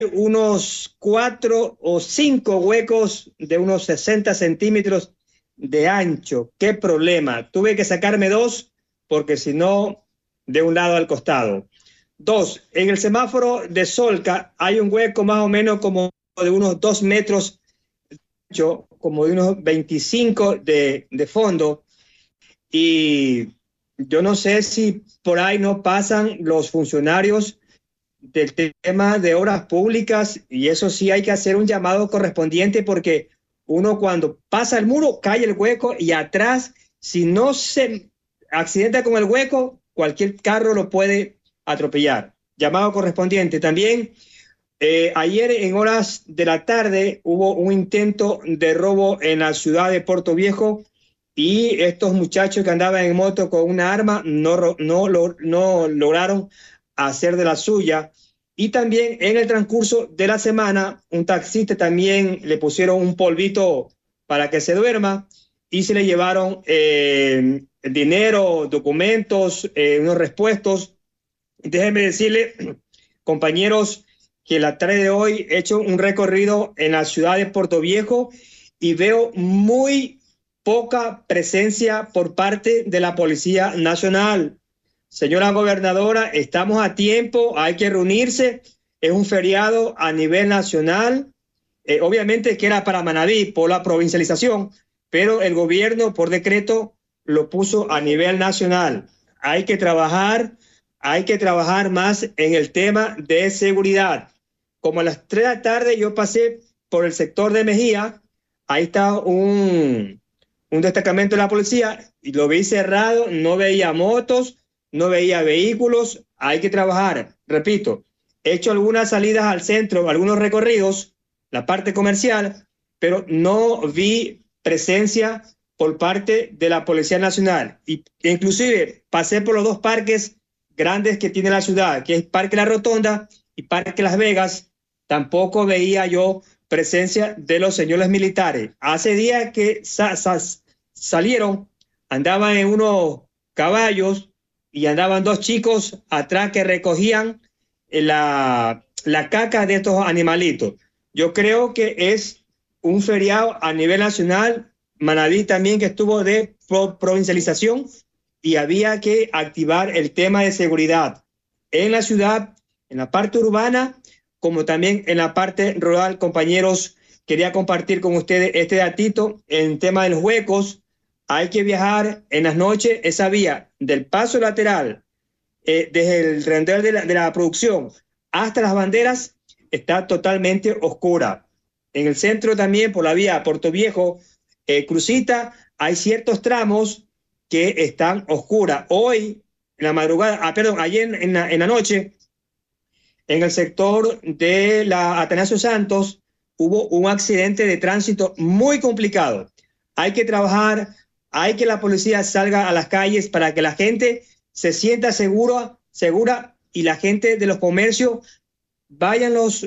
unos 4 o 5 huecos de unos 60 centímetros de ancho. ¡Qué problema! Tuve que sacarme 2 porque si no, de un lado al costado. 2, en el semáforo de Solca hay un hueco más o menos como de unos 2 metros de ancho, como de unos 25 de fondo, y yo no sé si por ahí no pasan los funcionarios del tema de obras públicas, y eso sí hay que hacer un llamado correspondiente, porque uno cuando pasa el muro cae el hueco y atrás, si no se accidenta con el hueco, cualquier carro lo puede atropellar. Llamado correspondiente. También ayer en horas de la tarde hubo un intento de robo en la ciudad de Puerto Viejo, y estos muchachos que andaban en moto con una arma no lograron hacer de la suya. Y también en el transcurso de la semana, un taxista también le pusieron un polvito para que se duerma y se le llevaron dinero, documentos, unos repuestos. Déjenme decirle, compañeros, que la tarde de hoy he hecho un recorrido en la ciudad de Puerto Viejo y veo muy poca presencia por parte de la Policía Nacional. Señora gobernadora, estamos a tiempo, hay que reunirse, es un feriado a nivel nacional, obviamente que era para Manabí por la provincialización, pero el gobierno por decreto lo puso a nivel nacional. Hay que trabajar más en el tema de seguridad. Como a las 3 de la tarde yo pasé por el sector de Mejía, ahí está un destacamento de la policía, y lo vi cerrado, no veía motos, no veía vehículos. Hay que trabajar. Repito, he hecho algunas salidas al centro, algunos recorridos, la parte comercial, pero no vi presencia por parte de la Policía Nacional. Y inclusive pasé por los 2 parques grandes que tiene la ciudad, que es Parque La Rotonda y Parque Las Vegas. Tampoco veía yo presencia de los señores militares. Hace días que salieron, andaban en unos caballos y andaban 2 chicos atrás que recogían la caca de estos animalitos. Yo creo que es un feriado a nivel nacional. Manabí también, que estuvo de provincialización, y había que activar el tema de seguridad en la ciudad, en la parte urbana, como también en la parte rural. Compañeros, quería compartir con ustedes este datito en tema de los huecos. Hay que viajar en las noches, esa vía del paso lateral, desde el rendel de la producción hasta las banderas, está totalmente oscura. En el centro también, por la vía Puerto Viejo, Crucita, hay ciertos tramos que están oscuras. Hoy, en la madrugada, ayer en la noche, en el sector de la Atanasio Santos, hubo un accidente de tránsito muy complicado. Hay que trabajar, hay que la policía salga a las calles para que la gente se sienta segura, y la gente de los comercios, vayan los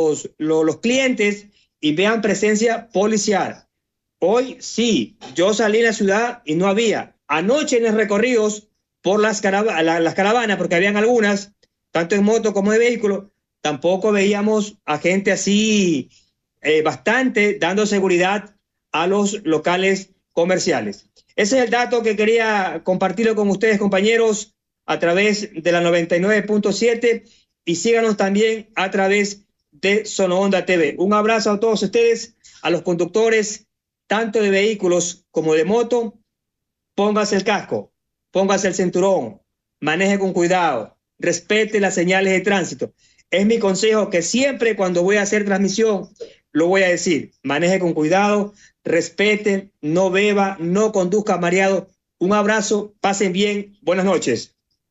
clientes y vean presencia policial. Hoy sí, yo salí en la ciudad y no había. Anoche en los recorridos por las caravanas, porque habían algunas, tanto en moto como de vehículo, tampoco veíamos a gente así bastante dando seguridad a los locales comerciales. Ese es el dato que quería compartirlo con ustedes, compañeros, a través de la 99.7, y síganos también a través de Sonoonda TV. Un abrazo a todos ustedes, a los conductores, tanto de vehículos como de moto. Póngase el casco, póngase el cinturón, maneje con cuidado, respete las señales de tránsito. Es mi consejo que siempre cuando voy a hacer transmisión lo voy a decir: maneje con cuidado, respete, no beba, no conduzca mareado. Un abrazo, pasen bien, buenas noches.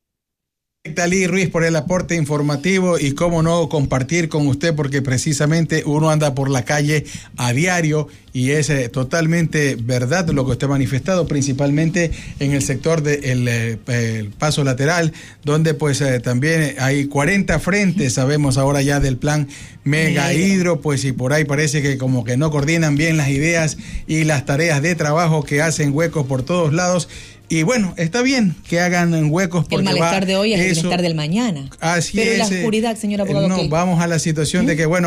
Dalí Ruiz, por el aporte informativo, y cómo no compartir con usted, porque precisamente uno anda por la calle a diario y es totalmente verdad lo que usted ha manifestado, principalmente en el sector del paso lateral, donde pues también hay 40 frentes, sabemos ahora ya del plan Mega Hidro, pues, y por ahí parece que como que no coordinan bien las ideas y las tareas de trabajo, que hacen huecos por todos lados. Y bueno, está bien que hagan huecos porque el malestar de hoy es el bienestar del mañana. Así pero es. Pero la oscuridad, señor abogado. No, vamos a la situación de que, bueno,